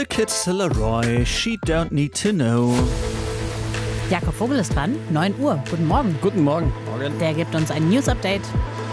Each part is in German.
Kids Leroy, she don't need to know. Jakob Vogel ist dran, 9 Uhr. Guten Morgen. Guten Morgen. Der gibt uns ein News-Update.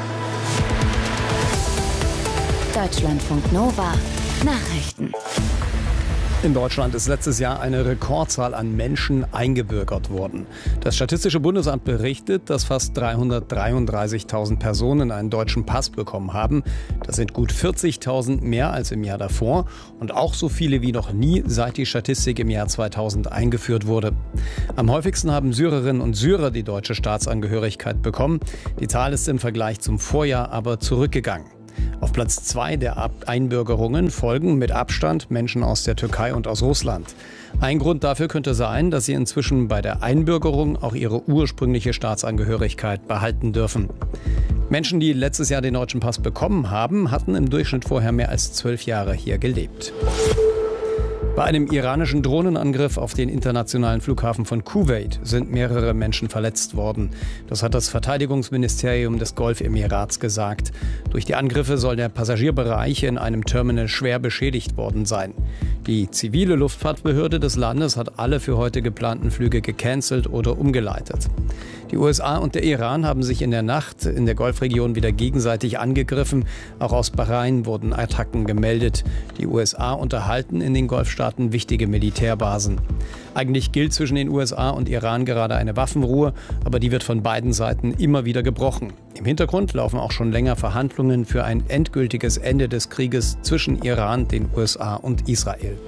Deutschlandfunk Nova. Nachrichten. In Deutschland ist letztes Jahr eine Rekordzahl an Menschen eingebürgert worden. Das Statistische Bundesamt berichtet, dass fast 333.000 Personen einen deutschen Pass bekommen haben. Das sind gut 40.000 mehr als im Jahr davor und auch so viele wie noch nie, seit die Statistik im Jahr 2000 eingeführt wurde. Am häufigsten haben Syrerinnen und Syrer die deutsche Staatsangehörigkeit bekommen. Die Zahl ist im Vergleich zum Vorjahr aber zurückgegangen. Auf Platz 2 der Einbürgerungen folgen mit Abstand Menschen aus der Türkei und aus Russland. Ein Grund dafür könnte sein, dass sie inzwischen bei der Einbürgerung auch ihre ursprüngliche Staatsangehörigkeit behalten dürfen. Menschen, die letztes Jahr den deutschen Pass bekommen haben, hatten im Durchschnitt vorher mehr als 12 Jahre hier gelebt. Bei einem iranischen Drohnenangriff auf den internationalen Flughafen von Kuwait sind mehrere Menschen verletzt worden. Das hat das Verteidigungsministerium des Golfemirats gesagt. Durch die Angriffe soll der Passagierbereich in einem Terminal schwer beschädigt worden sein. Die zivile Luftfahrtbehörde des Landes hat alle für heute geplanten Flüge gecancelt oder umgeleitet. Die USA und der Iran haben sich in der Nacht in der Golfregion wieder gegenseitig angegriffen. Auch aus Bahrain wurden Attacken gemeldet. Die USA unterhalten in den Golfstaaten wichtige Militärbasen. Eigentlich gilt zwischen den USA und Iran gerade eine Waffenruhe, aber die wird von beiden Seiten immer wieder gebrochen. Im Hintergrund laufen auch schon länger Verhandlungen für ein endgültiges Ende des Krieges zwischen Iran, den USA und Israel.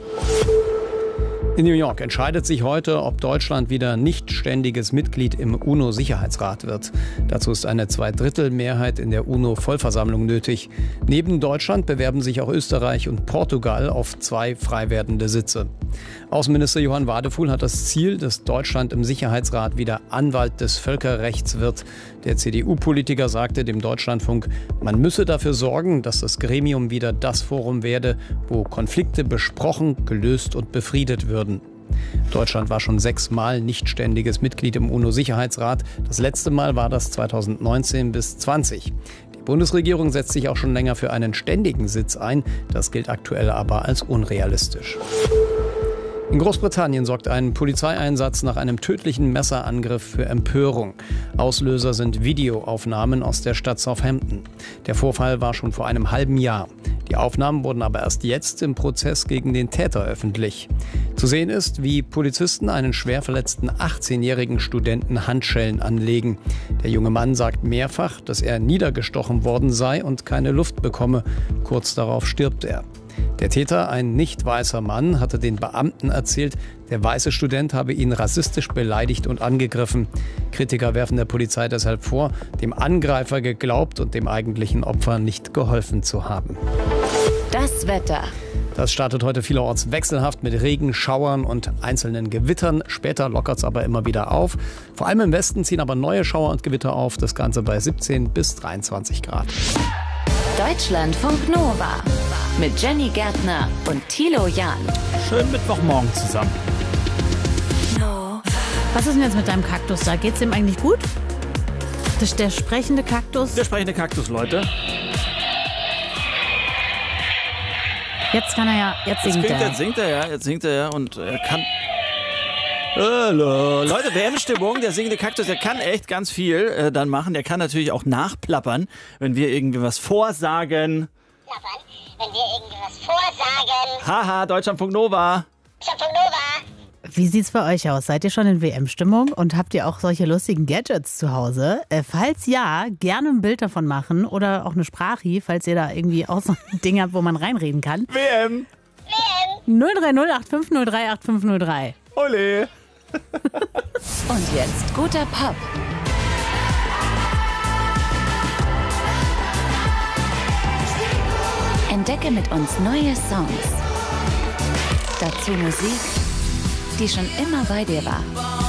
In New York entscheidet sich heute, ob Deutschland wieder nicht ständiges Mitglied im UNO-Sicherheitsrat wird. Dazu ist eine Zweidrittelmehrheit in der UNO-Vollversammlung nötig. Neben Deutschland bewerben sich auch Österreich und Portugal auf 2 frei werdende Sitze. Außenminister Johann Wadefuhl hat das Ziel, dass Deutschland im Sicherheitsrat wieder Anwalt des Völkerrechts wird. Der CDU-Politiker sagte dem Deutschlandfunk, man müsse dafür sorgen, dass das Gremium wieder das Forum werde, wo Konflikte besprochen, gelöst und befriedet würden. Deutschland war schon 6 Mal nicht ständiges Mitglied im UNO-Sicherheitsrat. Das letzte Mal war das 2019 bis 2020. Die Bundesregierung setzt sich auch schon länger für einen ständigen Sitz ein. Das gilt aktuell aber als unrealistisch. In Großbritannien sorgt ein Polizeieinsatz nach einem tödlichen Messerangriff für Empörung. Auslöser sind Videoaufnahmen aus der Stadt Southampton. Der Vorfall war schon vor einem halben Jahr. Die Aufnahmen wurden aber erst jetzt im Prozess gegen den Täter öffentlich. Zu sehen ist, wie Polizisten einen schwer verletzten 18-jährigen Studenten Handschellen anlegen. Der junge Mann sagt mehrfach, dass er niedergestochen worden sei und keine Luft bekomme. Kurz darauf stirbt er. Der Täter, ein nicht weißer Mann, hatte den Beamten erzählt, der weiße Student habe ihn rassistisch beleidigt und angegriffen. Kritiker werfen der Polizei deshalb vor, dem Angreifer geglaubt und dem eigentlichen Opfer nicht geholfen zu haben. Das Wetter. Das startet heute vielerorts wechselhaft mit Regen, Schauern und einzelnen Gewittern. Später lockert es aber immer wieder auf. Vor allem im Westen ziehen aber neue Schauer und Gewitter auf. Das Ganze bei 17 bis 23 Grad. Deutschlandfunk Nova. Mit Jenny Gärtner und Thilo Jahn. Schönen Mittwochmorgen zusammen. Was ist denn jetzt mit deinem Kaktus da? Geht's dem eigentlich gut? Das ist der sprechende Kaktus? Der sprechende Kaktus, Leute. Jetzt kann er ja, jetzt singt er. Jetzt singt er ja und er kann... Hallo. Leute, WM-Stimmung, der singende Kaktus, der kann echt ganz viel dann machen. Der kann natürlich auch nachplappern, wenn wir irgendwie was vorsagen. Haha, Deutschlandfunk Nova. Wie sieht's bei euch aus? Seid ihr schon in WM-Stimmung und habt ihr auch solche lustigen Gadgets zu Hause? Falls ja, gerne ein Bild davon machen oder auch eine Sprache, falls ihr da irgendwie auch so ein Ding habt, wo man reinreden kann. WM. 030 8503 8503. Ole. Und jetzt guter Pop. Entdecke mit uns neue Songs. Dazu Musik, die schon immer bei dir war.